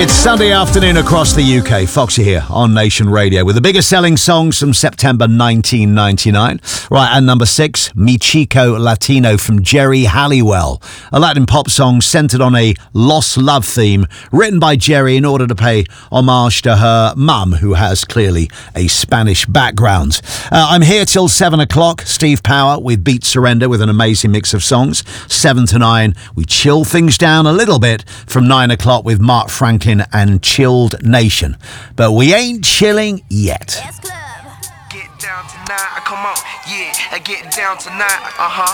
It's Sunday afternoon across the UK. Foxy here on Nation Radio with the biggest selling songs from September 1999. Right, and number 6, Mi Chico Latino from Jerry Halliwell. A Latin pop song centred on a lost love theme written by Jerry in order to pay homage to her mum, who has clearly a Spanish background. I'm here till 7 o'clock. Steve Power with Beat Surrender with an amazing mix of songs. 7 to 9, we chill things down a little bit from 9 o'clock with Mark Franklin and Chilled Nation. But we ain't chilling yet. Get down tonight, come on, yeah, get down tonight,